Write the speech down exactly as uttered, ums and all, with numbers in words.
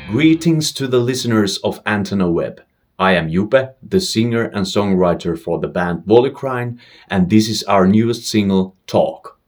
Greetings to the listeners of Antenna Web. I am Juppe, the singer and songwriter for the band Volleycrine, and this is our newest single, Talk.